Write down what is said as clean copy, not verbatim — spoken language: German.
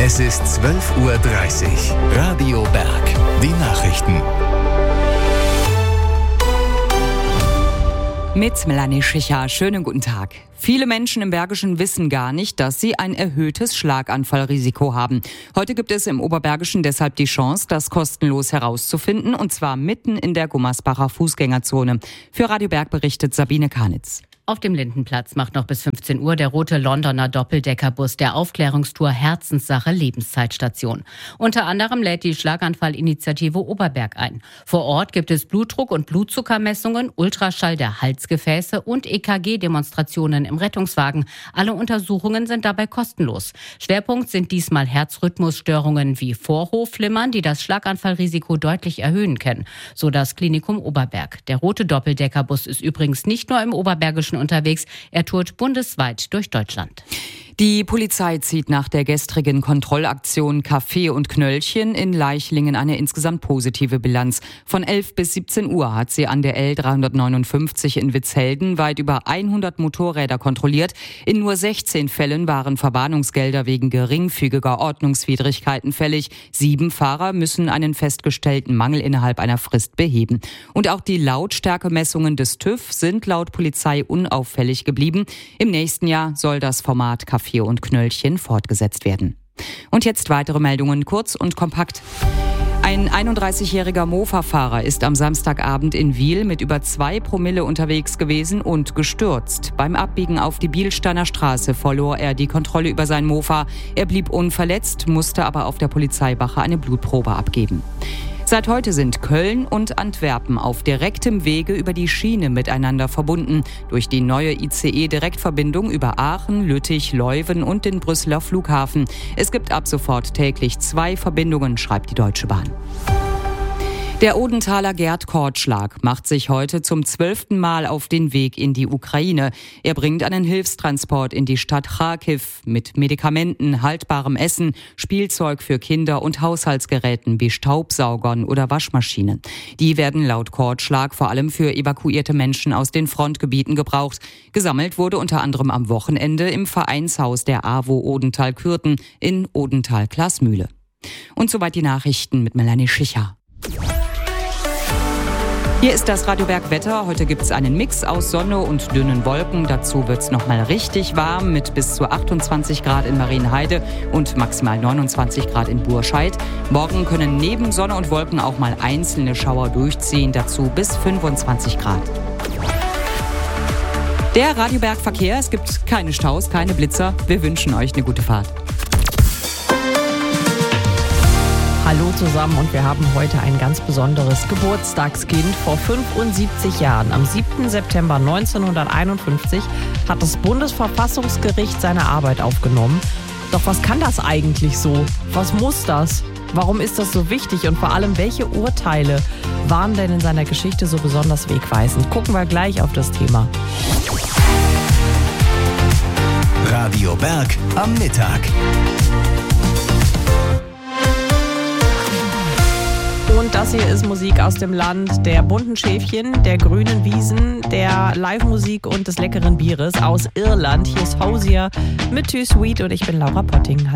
Es ist 12:30 Uhr. Radio Berg. Die Nachrichten. Mit Melanie Schicher. Schönen guten Tag. Viele Menschen im Bergischen wissen gar nicht, dass sie ein erhöhtes Schlaganfallrisiko haben. Heute gibt es im Oberbergischen deshalb die Chance, das kostenlos herauszufinden, und zwar mitten in der Gummersbacher Fußgängerzone. Für Radio Berg berichtet Sabine Karnitz. Auf dem Lindenplatz macht noch bis 15 Uhr der rote Londoner Doppeldeckerbus der Aufklärungstour Herzenssache Lebenszeitstation. Unter anderem lädt die Schlaganfallinitiative Oberberg ein. Vor Ort gibt es Blutdruck- und Blutzuckermessungen, Ultraschall der Halsgefäße und EKG-Demonstrationen im Rettungswagen. Alle Untersuchungen sind dabei kostenlos. Schwerpunkt sind diesmal Herzrhythmusstörungen wie Vorhofflimmern, die das Schlaganfallrisiko deutlich erhöhen können, so das Klinikum Oberberg. Der rote Doppeldeckerbus ist übrigens nicht nur im Oberbergischen unterwegs, er tourt bundesweit durch Deutschland. Die Polizei zieht nach der gestrigen Kontrollaktion Kaffee und Knöllchen in Leichlingen eine insgesamt positive Bilanz. Von 11 bis 17 Uhr hat sie an der L359 in Witzhelden weit über 100 Motorräder kontrolliert. In nur 16 Fällen waren Verwarnungsgelder wegen geringfügiger Ordnungswidrigkeiten fällig. 7 Fahrer müssen einen festgestellten Mangel innerhalb einer Frist beheben. Und auch die Lautstärkemessungen des TÜV sind laut Polizei unauffällig geblieben. Im nächsten Jahr soll das Format Kaffee und Knöllchen fortgesetzt werden. Und jetzt weitere Meldungen, kurz und kompakt. Ein 31-jähriger Mofa-Fahrer ist am Samstagabend in Wil mit über 2 Promille unterwegs gewesen und gestürzt. Beim Abbiegen auf die Bielsteiner Straße verlor er die Kontrolle über sein Mofa. Er blieb unverletzt, musste aber auf der Polizeiwache eine Blutprobe abgeben. Seit heute sind Köln und Antwerpen auf direktem Wege über die Schiene miteinander verbunden. Durch die neue ICE-Direktverbindung über Aachen, Lüttich, Leuven und den Brüsseler Flughafen. Es gibt ab sofort täglich 2 Verbindungen, schreibt die Deutsche Bahn. Der Odenthaler Gerd Kortschlag macht sich heute zum 12. Mal auf den Weg in die Ukraine. Er bringt einen Hilfstransport in die Stadt Charkiw mit Medikamenten, haltbarem Essen, Spielzeug für Kinder und Haushaltsgeräten wie Staubsaugern oder Waschmaschinen. Die werden laut Kortschlag vor allem für evakuierte Menschen aus den Frontgebieten gebraucht. Gesammelt wurde unter anderem am Wochenende im Vereinshaus der AWO Odenthal-Kürten in Odenthal-Glasmühle. Und soweit die Nachrichten mit Melanie Schicher. Hier ist das Radio Berg Wetter. Heute gibt es einen Mix aus Sonne und dünnen Wolken. Dazu wird es nochmal richtig warm mit bis zu 28 Grad in Marienheide und maximal 29 Grad in Burscheid. Morgen können neben Sonne und Wolken auch mal einzelne Schauer durchziehen. Dazu bis 25 Grad. Der Radio Berg Verkehr. Es gibt keine Staus, keine Blitzer. Wir wünschen euch eine gute Fahrt. Hallo zusammen, und wir haben heute ein ganz besonderes Geburtstagskind. Vor 75 Jahren, am 7. September 1951, hat das Bundesverfassungsgericht seine Arbeit aufgenommen. Doch was kann das eigentlich so? Was muss das? Warum ist das so wichtig? Und vor allem, welche Urteile waren denn in seiner Geschichte so besonders wegweisend? Gucken wir gleich auf das Thema. Radio Berg am Mittag. Und das hier ist Musik aus dem Land der bunten Schäfchen, der grünen Wiesen, der Live-Musik und des leckeren Bieres aus Irland. Hier ist Hosier mit Too Sweet und ich bin Laura Potting.